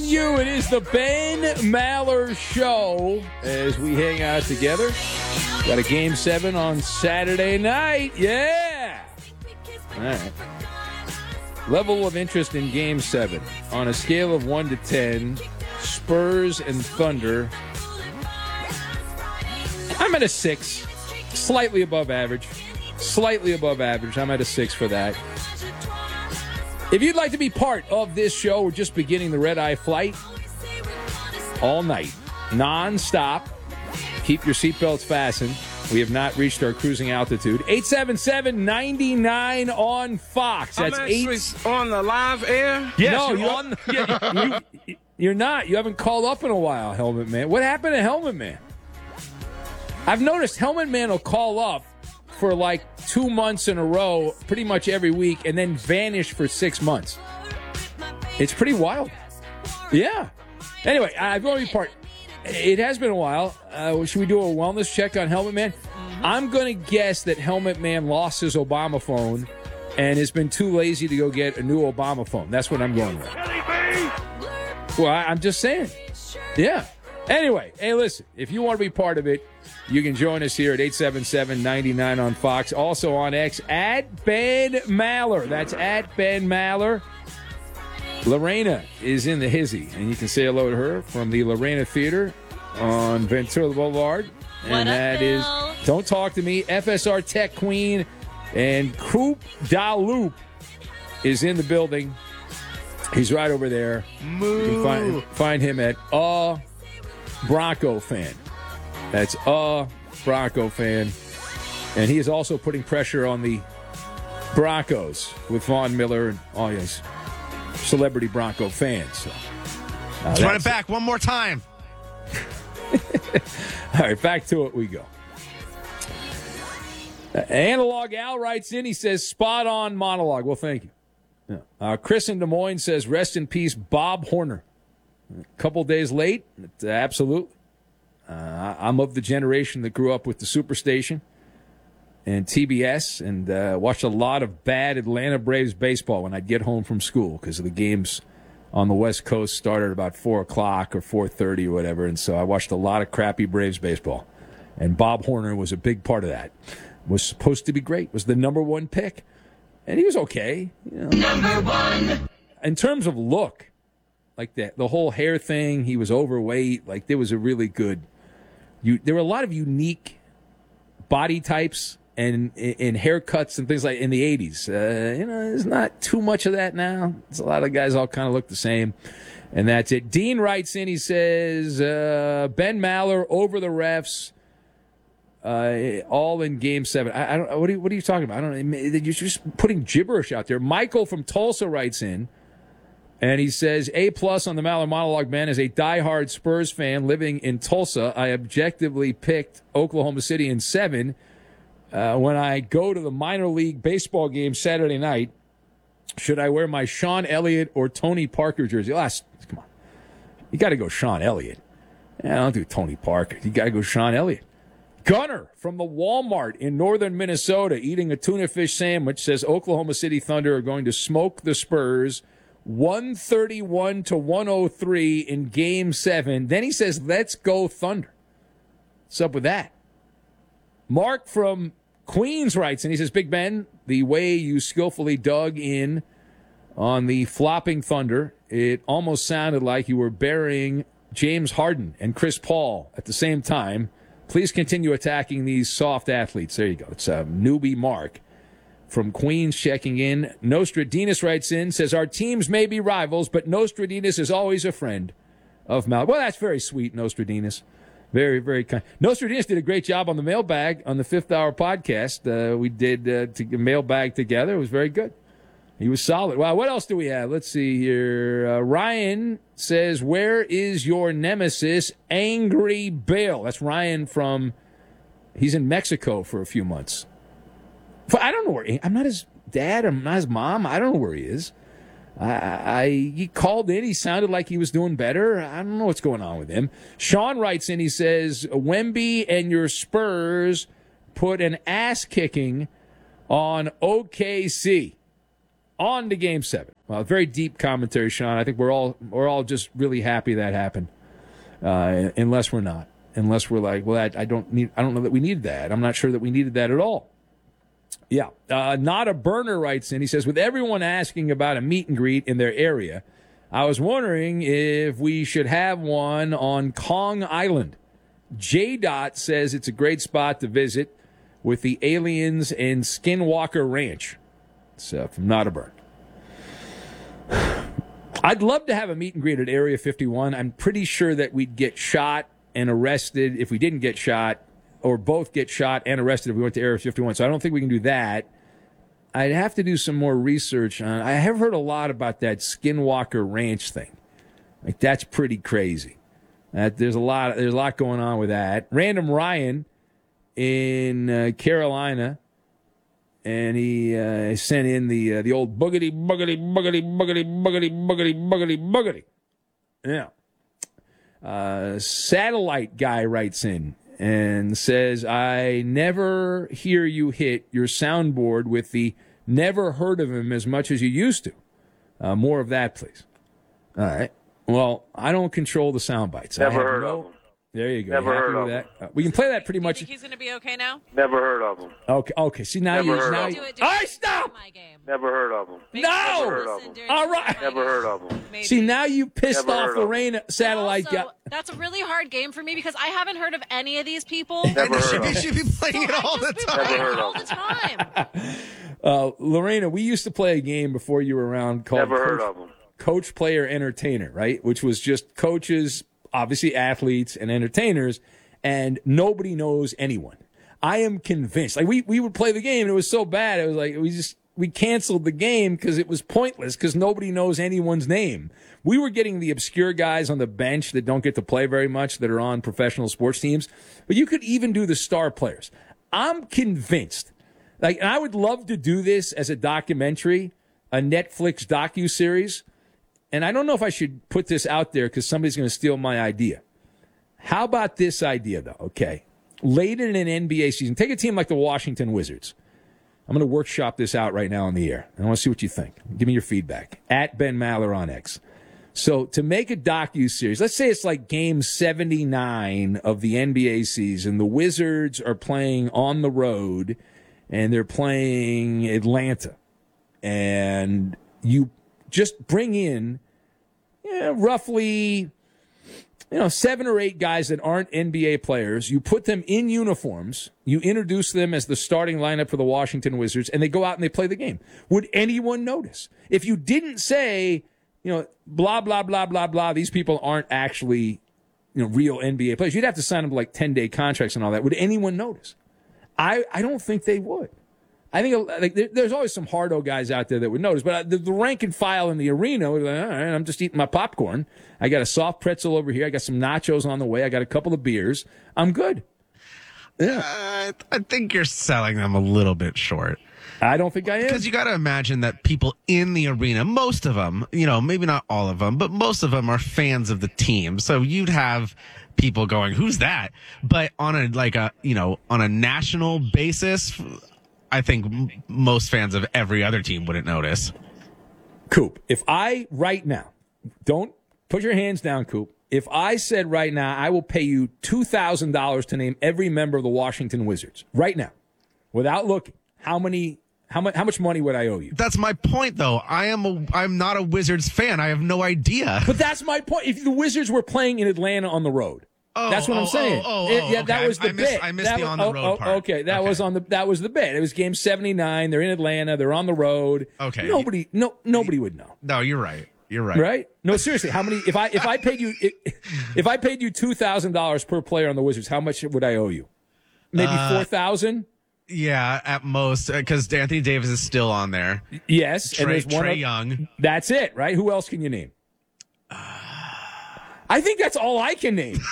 you. It is the Ben Maller Show as we hang out together. Got a Game 7 on Saturday night. Yeah! All right. Level of interest in Game 7. On a scale of 1 to 10, Spurs and Thunder. I'm at a 6. Slightly above average. Slightly above average. I'm at a 6 for that. If you'd like to be part of this show, we're just beginning the red-eye flight all night, non-stop. Keep your seatbelts fastened. We have not reached our cruising altitude. 877-99 on Fox. That's on the live air? Yes, no, you're not. You haven't called up in a while, Helmet Man. What happened to Helmet Man? I've noticed Helmet Man will call up for like 2 months in a row, pretty much every week, and then vanish for 6 months. It's pretty wild. Yeah. Anyway, I'm going to be part. It has been a while. Should we do a wellness check on Helmet Man? I'm going to guess that Helmet Man lost his Obama phone and has been too lazy to go get a new Obama phone. That's what I'm going with. Well, I'm just saying. Yeah. Anyway, hey, listen, if you want to be part of it, you can join us here at 877-99 on Fox. Also on X, at Ben Maller. That's at Ben Maller. Lorena is in the hizzy, and you can say hello to her from the Lorena Theater on Ventura Boulevard. And that is Don't Talk to Me, FSR Tech Queen, and Coop Da Loop is in the building. He's right over there. You can find him at Bronco Fan. That's Bronco Fan. And he is also putting pressure on the Broncos with Von Miller and all his celebrity Bronco fans. So, let's run it back one more time. All right, back to it we go. Analog Al writes in. He says, spot on monologue. Well, thank you. Yeah. Chris in Des Moines says, rest in peace, Bob Horner. A couple days late, absolutely. I'm of the generation that grew up with the Superstation and TBS and watched a lot of bad Atlanta Braves baseball when I'd get home from school because the games on the West Coast started at about 4 o'clock or 4:30 or whatever, and so I watched a lot of crappy Braves baseball. And Bob Horner was a big part of that. Was supposed to be great. Was the number 1 pick. And he was okay. You know. Number 1. In terms of look, like that, the whole hair thing, he was overweight. Like, there was a really good... there were a lot of unique body types and haircuts and things like in the 80s. There's not too much of that now. There's a lot of guys all kind of look the same. And that's it. Dean writes in, he says, Ben Maller over the refs, all in Game 7. I don't. What are you talking about? I don't know. You're just putting gibberish out there. Michael from Tulsa writes in, and he says, A+ on the Maller monologue, man. As a diehard Spurs fan living in Tulsa, I objectively picked Oklahoma City in 7. When I go to the minor league baseball game Saturday night, should I wear my Sean Elliott or Tony Parker jersey? Come on. You got to go Sean Elliott. Yeah, don't do Tony Parker. You got to go Sean Elliott. Gunner from the Walmart in northern Minnesota eating a tuna fish sandwich says Oklahoma City Thunder are going to smoke the Spurs 131-103 in Game 7. Then he says, let's go Thunder. What's up with that? Mark from Queens writes, and he says, Big Ben, the way you skillfully dug in on the flopping Thunder, it almost sounded like you were burying James Harden and Chris Paul at the same time. Please continue attacking these soft athletes. There you go. It's a newbie Mark from Queens checking in. Nostradamus writes in, says, our teams may be rivals, but Nostradamus is always a friend of Mal. Well, that's very sweet, Nostradamus. Very, very kind. Nostradamus did a great job on the mailbag on the Fifth Hour podcast. We did mailbag together. It was very good. He was solid. Wow, what else do we have? Let's see here. Ryan says, where is your nemesis, Angry Bill? That's Ryan from, he's in Mexico for a few months. I don't know where, I'm not his dad, I'm not his mom. I don't know where he is. He called in. He sounded like he was doing better. I don't know what's going on with him. Sean writes in. He says, Wemby and your Spurs put an ass-kicking on OKC. On to Game 7. Well, very deep commentary, Sean. I think we're all just really happy that happened. Unless we're not. Unless we're like, well, I don't know that we needed that. I'm not sure that we needed that at all. Yeah. Not a burner writes in. He says, with everyone asking about a meet and greet in their area, I was wondering if we should have one on Kong Island. J-Dot says it's a great spot to visit with the aliens and Skinwalker Ranch. It's from Not a Burn. I'd love to have a meet and greet at Area 51. I'm pretty sure that we'd get shot and arrested if we didn't get shot, or both get shot and arrested if we went to Area 51. So I don't think we can do that. I'd have to do some more research on. I have heard a lot about that Skinwalker Ranch thing. Like, that's pretty crazy. There's a lot going on with that. Random Ryan in Carolina, and he sent in the old boogity boogity boogity boogity boogity boogity boogity boogity. Yeah. Satellite guy writes in and says, I never hear you hit your soundboard with the never heard of him as much as you used to. More of that, please. All right. Well, I don't control the sound bites. Never heard of him. There you go. Never heard of him. We can play that pretty much. You think he's going to be okay now? Never heard of him. Okay. See, now Never you. heard Now of you. him. All right, stop. Never heard of him. Make No! sure you Never heard of listen him. during All the right. my Never game. heard of him. Maybe. See, now you pissed Never off heard of him. Lorena Satellite guy. Also, that's a really hard game for me because I haven't heard of any of these people. Never heard of him. Should be playing it all the time. Never heard all of the him. time. Lorena, we used to play a game before you were around called Never heard of him. Coach, Player, Entertainer, right? Which was just coaches, obviously athletes, and entertainers, and nobody knows anyone. I am convinced. Like, we would play the game, and it was so bad. It was like we canceled the game because it was pointless because nobody knows anyone's name. We were getting the obscure guys on the bench that don't get to play very much that are on professional sports teams, but you could even do the star players. I'm convinced. Like, and I would love to do this as a documentary, a Netflix docuseries. And I don't know if I should put this out there because somebody's going to steal my idea. How about this idea, though? Okay. Late in an NBA season, take a team like the Washington Wizards. I'm going to workshop this out right now on the air. I want to see what you think. Give me your feedback. At Ben Maller on X. So to make a docuseries, let's say it's like game 79 of the NBA season. The Wizards are playing on the road, and they're playing Atlanta. And you just bring in roughly 7 or 8 guys that aren't NBA players. You put them in uniforms. You introduce them as the starting lineup for the Washington Wizards, and they go out and they play the game. Would anyone notice? If you didn't say, blah, blah, blah, blah, blah, these people aren't actually, real NBA players, you'd have to sign them to like 10-day contracts and all that. Would anyone notice? I don't think they would. I think there's always some hardo guys out there that would notice, but the rank and file in the arena would be like, all right, I'm just eating my popcorn. I got a soft pretzel over here. I got some nachos on the way. I got a couple of beers. I'm good. Yeah. I think you're selling them a little bit short. I don't think I am. Because you got to imagine that people in the arena, most of them, maybe not all of them, but most of them are fans of the team. So you'd have people going, who's that? But on a national basis, I think most fans of every other team wouldn't notice. Coop, if I right now, don't put your hands down, Coop. If I said right now, I will pay you $2,000 to name every member of the Washington Wizards right now, without looking, how much money would I owe you? That's my point, though. I'm not a Wizards fan. I have no idea. But that's my point. If the Wizards were playing in Atlanta on the road. That's what I'm saying. Okay. That was the bit. I missed the on the road part. Okay, that was the bit. It was game 79. They're in Atlanta. They're on the road. Okay. Nobody would know. No, you're right. You're right. Right? No, seriously. How many? If I paid you $2,000 per player on the Wizards, how much would I owe you? Maybe 4,000. Yeah, at most, because Anthony Davis is still on there. Yes, and there's Trae Young. That's it, right? Who else can you name? I think that's all I can name.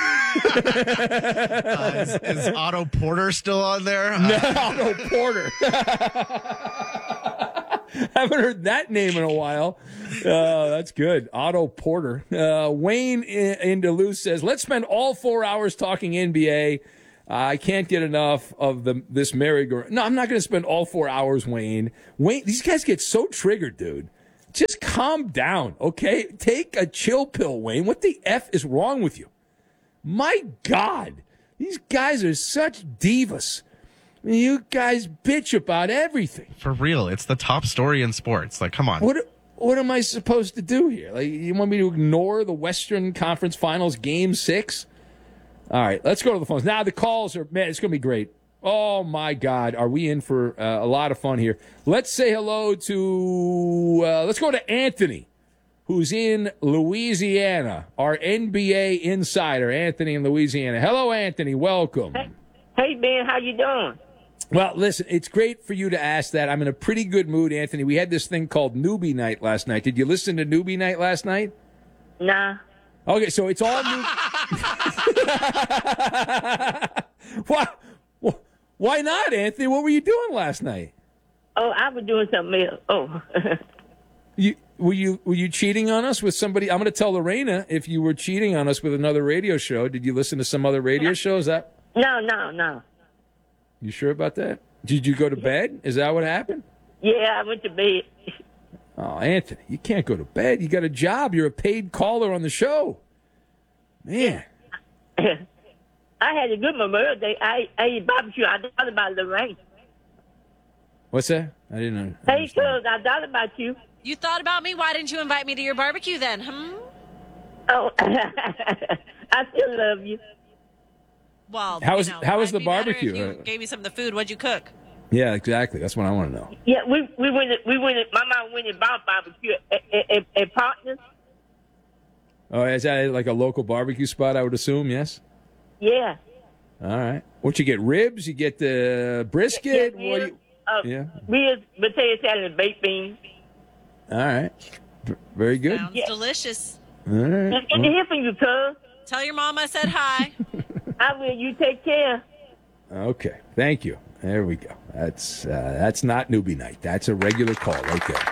Is Otto Porter still on there? No, Otto Porter. Haven't heard that name in a while. That's good. Otto Porter. Wayne in Duluth says, let's spend all 4 hours talking NBA. I can't get enough of this merry-go-round. No, I'm not going to spend all 4 hours, Wayne. These guys get so triggered, dude. just calm down, okay? Take a chill pill, Wayne. What the F is wrong with you? My God, these guys are such divas. I mean, you guys bitch about everything. For real, it's the top story in sports. Like, come on. What am I supposed to do here? Like, you want me to ignore the Western Conference Finals Game 6? All right, let's go to the phones. Now, the calls are, man, it's going to be great. Oh, my God. Are we in for a lot of fun here? Let's say hello to, let's go to Anthony, who's in Louisiana, our NBA insider, Anthony in Louisiana. Hello, Anthony. Welcome. Hey, Ben, how you doing? Well, listen, it's great for you to ask that. I'm in a pretty good mood, Anthony. We had this thing called Newbie Night last night. Did you listen to Newbie Night last night? Nah. Okay, so it's all new. Why not, Anthony? What were you doing last night? Oh, I was doing something else. Oh. Were you cheating on us with somebody? I'm going to tell Lorena if you were cheating on us with another radio show. Did you listen to some other radio shows? No. You sure about that? Did you go to bed? Is that what happened? Yeah, I went to bed. Oh, Anthony, you can't go to bed. You got a job. You're a paid caller on the show. Man. I had a good Memorial Day. I ate barbecue. I thought about Lorraine. What's that? I didn't know. Hey, cuz, I thought about you. You thought about me? Why didn't you invite me to your barbecue then? Oh, I still love you. Well, how was the be better barbecue? if you gave me some of the food. What'd you cook? Yeah, exactly. That's what I want to know. Yeah, we went. My mom went and bought barbecue at Partners. Oh, is that like a local barbecue spot? I would assume. Yes. Yeah. All right. What you get? Ribs? You get the brisket? Yeah, what do you, ribs, potato salad, and baked beans. All right. Very good. Sounds delicious. All right. It's good to hear from you, cuz. Tell your mom I said hi. I will. You take care. Okay. Thank you. There we go. That's not Newbie Night. That's a regular call right there.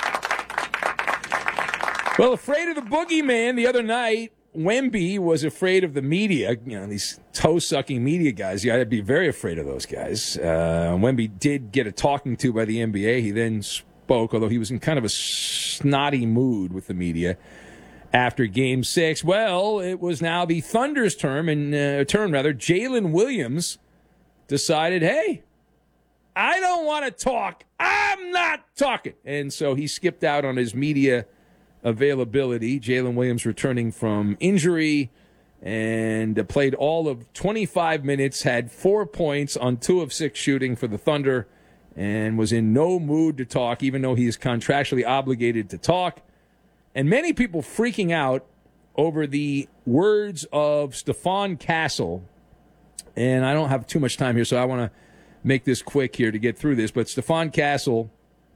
Well, afraid of the boogeyman the other night, Wemby was afraid of the media. You know, these toe-sucking media guys. You got to be very afraid of those guys. Wemby did get a talking to by the NBA. He then spoke, although he was in kind of a snotty mood with the media after Game 6. Well, it was now the Thunder's turn. Jalen Williams decided, hey, I don't want to talk. I'm not talking. And so he skipped out on his media availability. Jalen Williams returning from injury and played all of 25 minutes, had 4 points on 2 of 6 shooting for the Thunder, and was in no mood to talk, even though he is contractually obligated to talk. And many people freaking out over the words of Stephon Castle. And I don't have too much time here, so I want to make this quick here to get through this. But Stephon Castle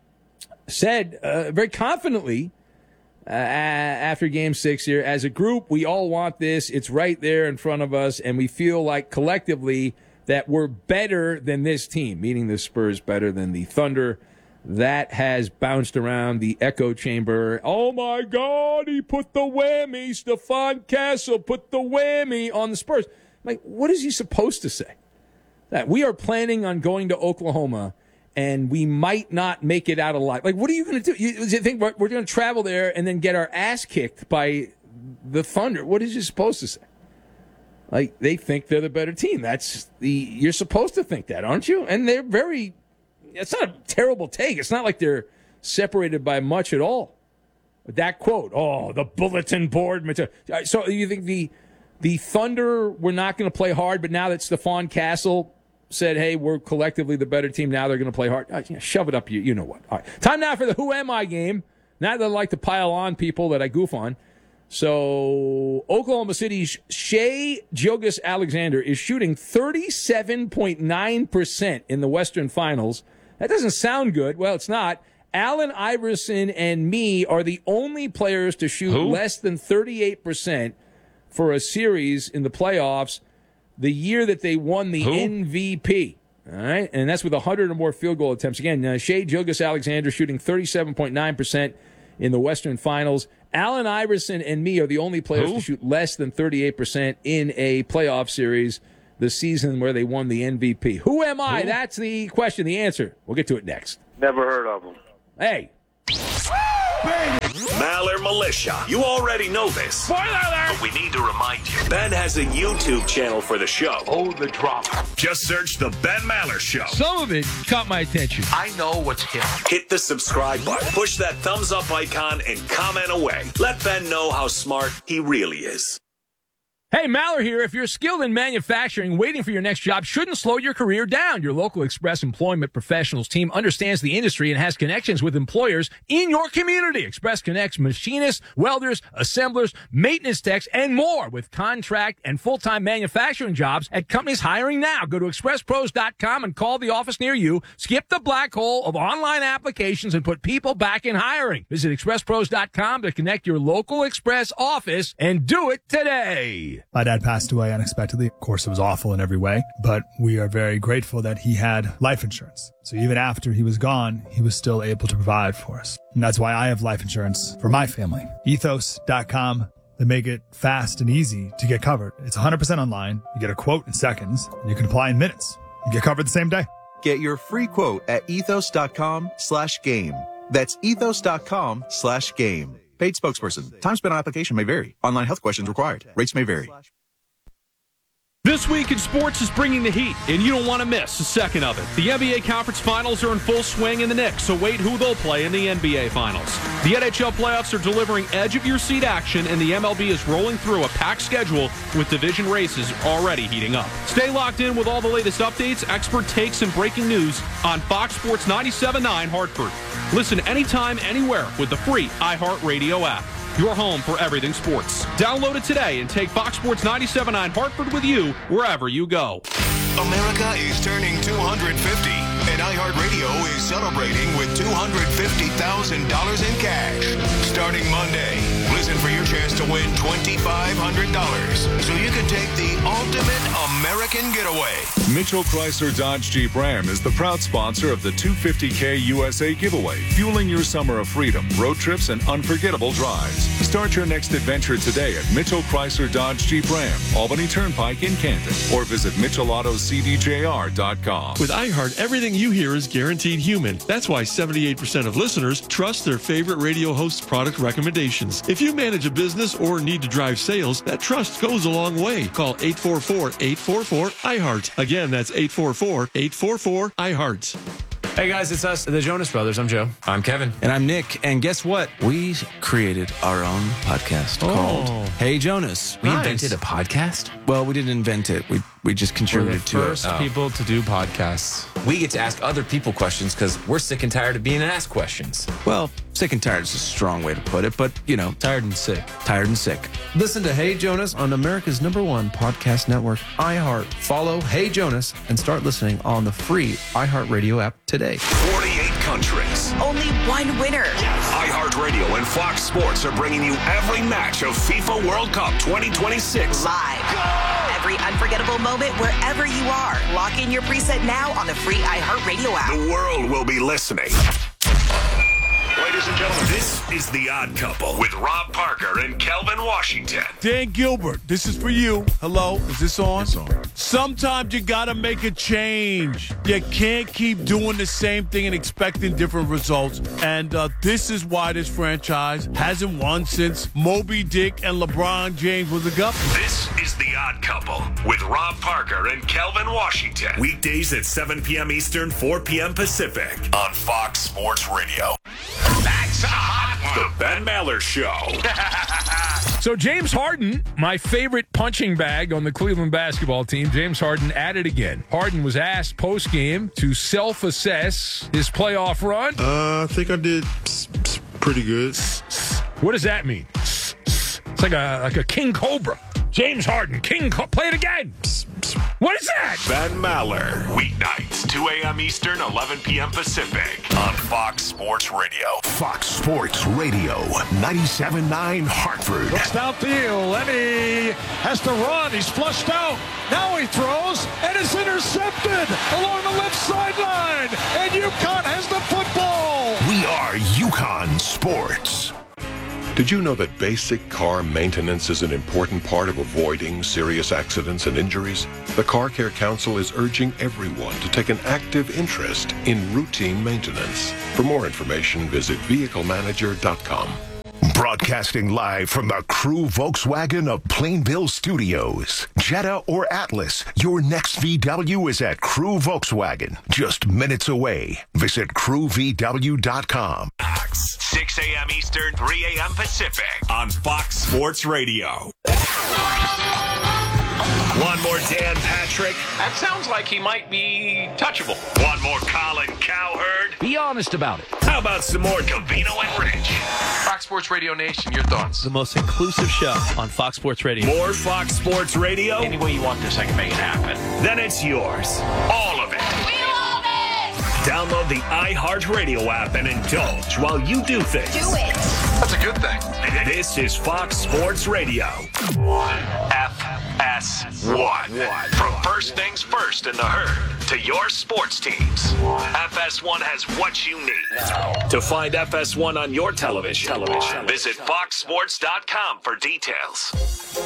said very confidently after Game 6 here, as a group, we all want this. It's right there in front of us, and we feel like collectively that we're better than this team, meaning the Spurs better than the Thunder. That has bounced around the echo chamber. Oh, my God, he put the whammy. Stephon Castle put the whammy on the Spurs. Like, what is he supposed to say? That we are planning on going to Oklahoma, and we might not make it out alive. Like, what are you going to do? You think we're going to travel there and then get our ass kicked by the Thunder? What is you supposed to say? Like, they think they're the better team. You're supposed to think that, aren't you? And they're very... It's not a terrible take. It's not like they're separated by much at all. But that quote, the bulletin board material. So you think the Thunder were not going to play hard, but now that Stephon Castle said, hey, we're collectively the better team, now they're going to play hard? Shove it up, you know what. All right. Time now for the Who Am I game. Not that I like to pile on people that I goof on. So Oklahoma City's Shai Gilgeous-Alexander is shooting 37.9% in the Western Finals. That doesn't sound good. Well, it's not. Allen Iverson and me are the only players to shoot less than 38% for a series in the playoffs the year that they won the MVP. All right, and that's with 100 or more field goal attempts. Again, Shai Gilgeous-Alexander shooting 37.9% in the Western Finals. Allen Iverson and me are the only players to shoot less than 38% in a playoff series the season where they won the MVP. Who am I? That's the question. The answer. We'll get to it next. Never heard of them. Hey. Maller Militia. You already know this. Spoiler alert! But we need to remind you. Ben has a YouTube channel for the show. Oh, the drop. Just search The Ben Maller Show. Some of it caught my attention. I know what's hip. Hit the subscribe button. Push that thumbs up icon and comment away. Let Ben know how smart he really is. Hey, Maller here. If you're skilled in manufacturing, waiting for your next job shouldn't slow your career down. Your local Express Employment Professionals team understands the industry and has connections with employers in your community. Express connects machinists, welders, assemblers, maintenance techs, and more with contract and full-time manufacturing jobs at companies hiring now. Go to expresspros.com and call the office near you. Skip the black hole of online applications and put people back in hiring. Visit expresspros.com to connect your local Express office and do it today. My dad passed away unexpectedly. Of course, it was awful in every way, but we are very grateful that he had life insurance. So even after he was gone, he was still able to provide for us. And that's why I have life insurance for my family. Ethos.com. They make it fast and easy to get covered. It's 100% online. You get a quote in seconds, and you can apply in minutes. You get covered the same day. Get your free quote at ethos.com/game. That's ethos.com/game. Paid spokesperson. Time spent on application may vary. Online health questions required. Rates may vary. This week in sports is bringing the heat, and you don't want to miss a second of it. The NBA Conference Finals are in full swing, and the Knicks await who they'll play in the NBA Finals. The NHL playoffs are delivering edge-of-your-seat action, and the MLB is rolling through a packed schedule with division races already heating up. Stay locked in with all the latest updates, expert takes, and breaking news on Fox Sports 97.9 Hartford. Listen anytime, anywhere with the free iHeartRadio app. Your home for everything sports. Download it today and take Fox Sports 97.9 Hartford with you wherever you go. America is turning 250, and iHeartRadio is celebrating with $250,000 in cash. Starting Monday, listen for your chance to win $2,500 so you can take the ultimate American getaway. Mitchell Chrysler Dodge Jeep Ram is the proud sponsor of the 250K USA giveaway, fueling your summer of freedom, road trips, and unforgettable drives. Start your next adventure today at Mitchell Chrysler Dodge Jeep Ram, Albany Turnpike in Canton, or visit MitchellAutoCDJR.com. With iHeart, everything you hear is guaranteed human. That's why 78% of listeners trust their favorite radio host's product recommendations. If you manage a business or need to drive sales, that trust goes a long way. Call 844-844-iHeart. Again, that's 844-844-iHeart. Hey guys, it's us, the Jonas Brothers. I'm Joe. I'm Kevin. And I'm Nick. And guess what? We created our own podcast called Hey Jonas. We invented a podcast? Well, we didn't invent it. We just contributed to it. We're the first people to do podcasts. We get to ask other people questions because we're sick and tired of being asked questions. Well, sick and tired is a strong way to put it, but, you know. Tired and sick. Tired and sick. Listen to Hey Jonas on America's #1 podcast network, iHeart. Follow Hey Jonas and start listening on the free iHeartRadio app today. 48 countries. Only one winner. iHeartRadio and Fox Sports are bringing you every match of FIFA World Cup 2026. Live. Every unforgettable moment wherever you are. Lock in your preset now on the free iHeartRadio app. The world will be listening. Ladies and gentlemen, this is The Odd Couple with Rob Parker and Kelvin Washington. Dan Gilbert, this is for you. Hello, is this on? It's on. Sometimes you gotta make a change. You can't keep doing the same thing and expecting different results. And this is why this franchise hasn't won since Moby Dick and LeBron James was a guppy. This is The Odd Couple with Rob Parker and Kelvin Washington. Weekdays at 7 p.m. Eastern, 4 p.m. Pacific on Fox Sports Radio. That's a hot one. The Ben Maller Show. So James Harden, my favorite punching bag on the Cleveland basketball team, James Harden at it again. Harden was asked post-game to self-assess his playoff run. I think I did pretty good. What does that mean? It's like a king cobra. James Harden, play it again. What is that? Ben Maller. Weeknights, 2 a.m. Eastern, 11 p.m. Pacific on Fox Sports Radio. Fox Sports Radio, 97.9 Hartford. Looks downfield. Lenny has to run. He's flushed out. Now he throws, and it's intercepted along the left sideline. And UConn has the football. We are UConn Sports. Did you know that basic car maintenance is an important part of avoiding serious accidents and injuries? The Car Care Council is urging everyone to take an active interest in routine maintenance. For more information, visit vehiclemanager.com. Broadcasting live from the Crew Volkswagen of Plainville Studios. Jetta or Atlas, your next VW is at Crew Volkswagen. Just minutes away. Visit crewvw.com. 6 a.m. Eastern, 3 a.m. Pacific. On Fox Sports Radio. One more Dan Patrick. That sounds like he might be touchable. One more Colin Cowherd. Be honest about it. How about some more Covino and Rich? Fox Sports Radio Nation, your thoughts? The most inclusive show on Fox Sports Radio. More Fox Sports Radio? Any way you want this, I can make it happen. Then it's yours. All of it. We love it! Download the iHeartRadio app and indulge while you do things. Do it! That's a good thing. This is Fox Sports Radio. FS1. From first things first in the herd to your sports teams. FS1 has what you need. To find FS1 on your television, visit foxsports.com for details.